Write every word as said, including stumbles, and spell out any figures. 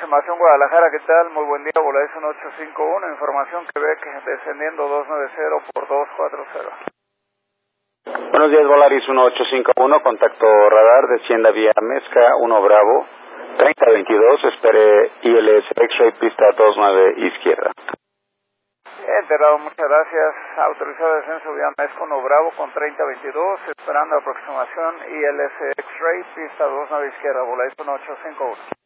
aproximación Guadalajara, ¿qué tal? Muy buen día, Volaris ocho cinco uno, información Quebec, descendiendo dos nueve cero por dos cuatro cero. Buenos días, Volaris ocho cinco uno, contacto radar, descienda vía Mezca, uno Bravo, treinta veintidós, espere I L S X-Ray, pista dos nueve izquierda. Enterado, muchas gracias. Autorizado descenso vía Mezca uno Bravo con treinta veintidós, esperando aproximación I L S X-Ray, pista dos nueve izquierda, Volaris ocho cinco uno.